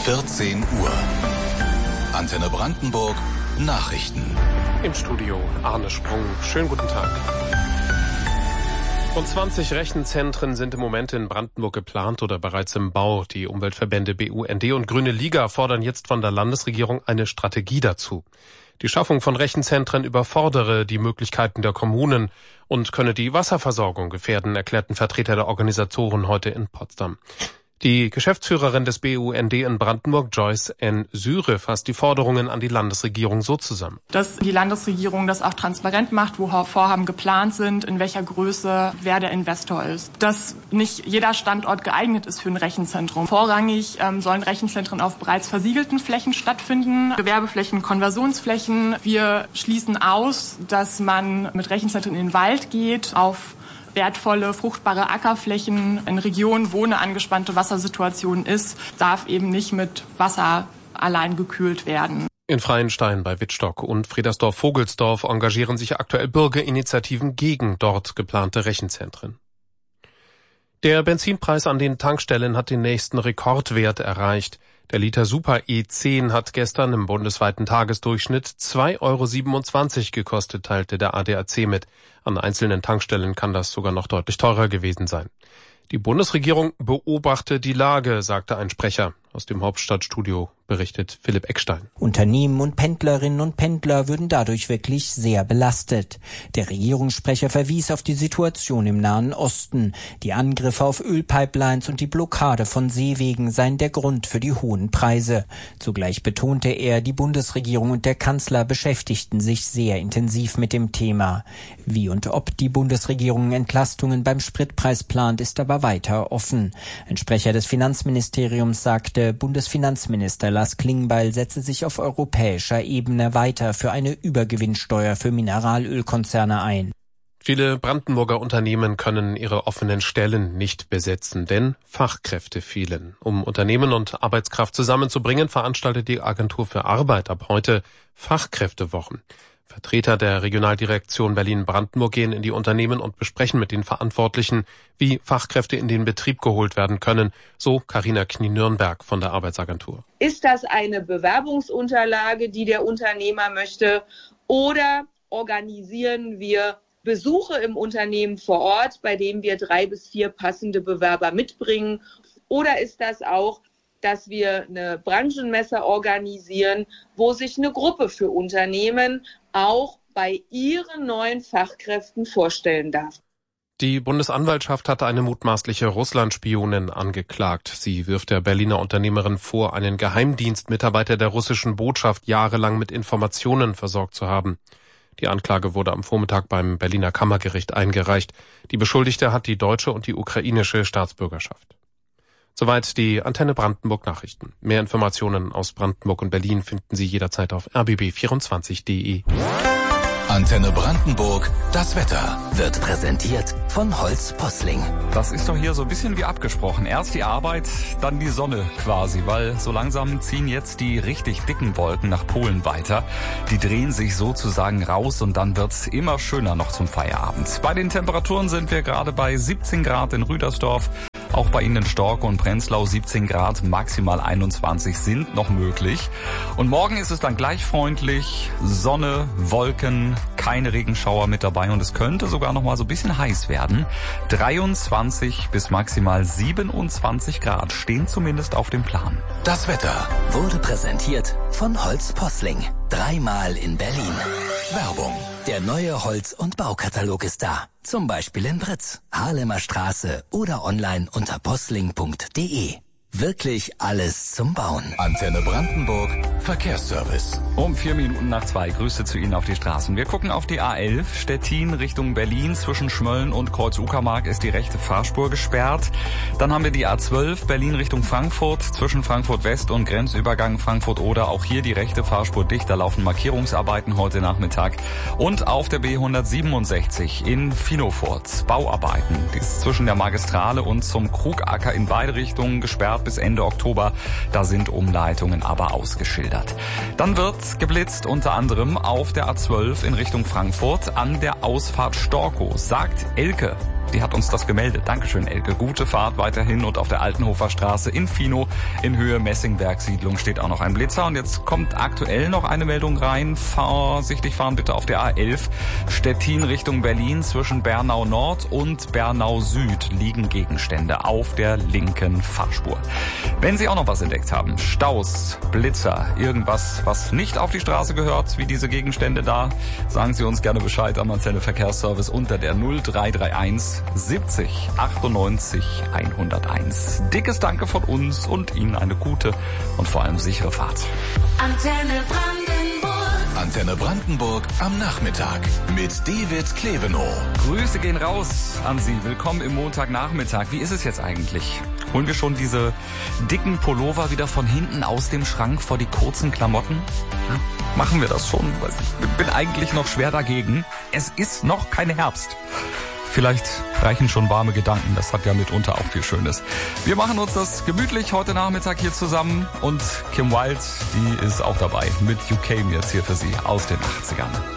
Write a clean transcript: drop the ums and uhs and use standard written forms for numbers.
14 Uhr. Antenne Brandenburg, Nachrichten. Im Studio Arne Sprung. Schönen guten Tag. Rund 20 Rechenzentren sind im Moment in Brandenburg geplant oder bereits im Bau. Die Umweltverbände BUND und Grüne Liga fordern jetzt von der Landesregierung eine Strategie dazu. Die Schaffung von Rechenzentren überfordere die Möglichkeiten der Kommunen und könne die Wasserversorgung gefährden, erklärten Vertreter der Organisatoren heute in Potsdam. Die Geschäftsführerin des BUND in Brandenburg, Joyce N. Syre, fasst die Forderungen an die Landesregierung so zusammen. Dass die Landesregierung das auch transparent macht, wo Vorhaben geplant sind, in welcher Größe wer der Investor ist. Dass nicht jeder Standort geeignet ist für ein Rechenzentrum. Vorrangig sollen Rechenzentren auf bereits versiegelten Flächen stattfinden, Gewerbeflächen, Konversionsflächen. Wir schließen aus, dass man mit Rechenzentren in den Wald geht, auf wertvolle, fruchtbare Ackerflächen in Regionen, wo eine angespannte Wassersituation ist, darf eben nicht mit Wasser allein gekühlt werden. In Freienstein bei Wittstock und Friedersdorf-Vogelsdorf engagieren sich aktuell Bürgerinitiativen gegen dort geplante Rechenzentren. Der Benzinpreis an den Tankstellen hat den nächsten Rekordwert erreicht. Der Liter Super E10 hat gestern im bundesweiten Tagesdurchschnitt 2,27 € gekostet, teilte der ADAC mit. An einzelnen Tankstellen kann das sogar noch deutlich teurer gewesen sein. Die Bundesregierung beobachte die Lage, sagte ein Sprecher. Aus dem Hauptstadtstudio berichtet Philipp Eckstein. Unternehmen und Pendlerinnen und Pendler würden dadurch wirklich sehr belastet. Der Regierungssprecher verwies auf die Situation im Nahen Osten. Die Angriffe auf Ölpipelines und die Blockade von Seewegen seien der Grund für die hohen Preise. Zugleich betonte er, die Bundesregierung und der Kanzler beschäftigten sich sehr intensiv mit dem Thema. Wie und ob die Bundesregierung Entlastungen beim Spritpreis plant, ist aber weiter offen. Ein Sprecher des Finanzministeriums sagte, Bundesfinanzminister Lars Klingbeil setze sich auf europäischer Ebene weiter für eine Übergewinnsteuer für Mineralölkonzerne ein. Viele Brandenburger Unternehmen können ihre offenen Stellen nicht besetzen, denn Fachkräfte fehlen. Um Unternehmen und Arbeitskraft zusammenzubringen, veranstaltet die Agentur für Arbeit ab heute Fachkräftewochen. Vertreter der Regionaldirektion Berlin-Brandenburg gehen in die Unternehmen und besprechen mit den Verantwortlichen, wie Fachkräfte in den Betrieb geholt werden können, so Carina Knie-Nürnberg von der Arbeitsagentur. Ist das eine Bewerbungsunterlage, die der Unternehmer möchte, oder organisieren wir Besuche im Unternehmen vor Ort, bei denen wir 3 bis 4 passende Bewerber mitbringen? Oder ist das auch, dass wir eine Branchenmesse organisieren, wo sich eine Gruppe für Unternehmen auch bei ihren neuen Fachkräften vorstellen darf? Die Bundesanwaltschaft hatte eine mutmaßliche Russland-Spionin angeklagt. Sie wirft der Berliner Unternehmerin vor, einen Geheimdienstmitarbeiter der russischen Botschaft jahrelang mit Informationen versorgt zu haben. Die Anklage wurde am Vormittag beim Berliner Kammergericht eingereicht. Die Beschuldigte hat die deutsche und die ukrainische Staatsbürgerschaft. Soweit die Antenne Brandenburg Nachrichten. Mehr Informationen aus Brandenburg und Berlin finden Sie jederzeit auf rbb24.de. Antenne Brandenburg, das Wetter wird präsentiert von Holz Posling. Das ist doch hier so ein bisschen wie abgesprochen. Erst die Arbeit, dann die Sonne quasi, weil so langsam ziehen jetzt die richtig dicken Wolken nach Polen weiter. Die drehen sich sozusagen raus und dann wird's immer schöner noch zum Feierabend. Bei den Temperaturen sind wir gerade bei 17 Grad in Rüdersdorf. Auch bei Ihnen in Storke und Prenzlau 17 Grad, maximal 21 sind noch möglich. Und morgen ist es dann gleich freundlich, Sonne, Wolken, keine Regenschauer mit dabei und es könnte sogar noch mal so ein bisschen heiß werden. 23 bis maximal 27 Grad stehen zumindest auf dem Plan. Das Wetter wurde präsentiert von Holz Posling. 3-mal in Berlin. Werbung. Der neue Holz- und Baukatalog ist da. Zum Beispiel in Britz, Haarlemer Straße oder online unter posling.de. Wirklich alles zum Bauen. Antenne Brandenburg, Verkehrsservice. Um 2:04. Grüße zu Ihnen auf die Straßen. Wir gucken auf die A11, Stettin Richtung Berlin. Zwischen Schmölln und Kreuz-Uckermark ist die rechte Fahrspur gesperrt. Dann haben wir die A12, Berlin Richtung Frankfurt. Zwischen Frankfurt West und Grenzübergang Frankfurt-Oder. Auch hier die rechte Fahrspur dicht. Da laufen Markierungsarbeiten heute Nachmittag. Und auf der B167 in Finofurt Bauarbeiten. Die ist zwischen der Magistrale und zum Krugacker in beide Richtungen gesperrt bis Ende Oktober. Da sind Umleitungen aber ausgeschildert. Dann wird geblitzt unter anderem auf der A12 in Richtung Frankfurt an der Ausfahrt Storkow, sagt Elke. Die hat uns das gemeldet. Dankeschön, Elke. Gute Fahrt weiterhin. Und auf der Altenhofer Straße in Fino in Höhe Messingberg-Siedlung steht auch noch ein Blitzer. Und jetzt kommt aktuell noch eine Meldung rein. Vorsichtig fahren bitte auf der A11. Stettin Richtung Berlin zwischen Bernau Nord und Bernau Süd liegen Gegenstände auf der linken Fahrspur. Wenn Sie auch noch was entdeckt haben, Staus, Blitzer, irgendwas, was nicht auf die Straße gehört, wie diese Gegenstände da, sagen Sie uns gerne Bescheid am Antenne Verkehrsservice unter der 0331 70 98 101. Dickes Danke von uns und Ihnen eine gute und vor allem sichere Fahrt. Antenne Brandenburg. Antenne Brandenburg am Nachmittag mit David Klevenow. Grüße gehen raus an Sie. Willkommen im Montagnachmittag. Wie ist es jetzt eigentlich? Holen wir schon diese dicken Pullover wieder von hinten aus dem Schrank vor die kurzen Klamotten? Ja, machen wir das schon? Ich bin eigentlich noch schwer dagegen. Es ist noch kein Herbst. Vielleicht reichen schon warme Gedanken, das hat ja mitunter auch viel Schönes. Wir machen uns das gemütlich heute Nachmittag hier zusammen und Kim Wilde, die ist auch dabei mit You Came jetzt hier für Sie aus den 80ern.